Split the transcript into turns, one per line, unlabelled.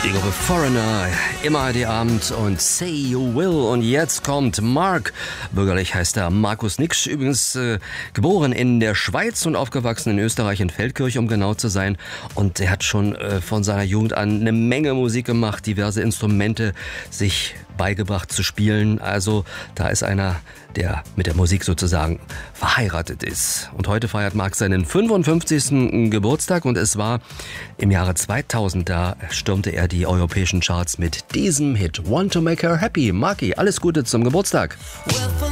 Die Gruppe Foreigner im ARD-Abend und Say You Will. Und jetzt kommt Mark. Bürgerlich heißt er Markus Niksch. Übrigens geboren in der Schweiz und aufgewachsen in Österreich, in Feldkirch, um genau zu sein. Und er hat schon von seiner Jugend an eine Menge Musik gemacht, diverse Instrumente sich beigebracht zu spielen. Also da ist einer, der mit der Musik sozusagen verheiratet ist. Und heute feiert Mark seinen 55. Geburtstag und es war im Jahre 2000, da stürmte er die europäischen Charts mit diesem Hit. Want to Make Her Happy. Marky, alles Gute zum Geburtstag.
Well,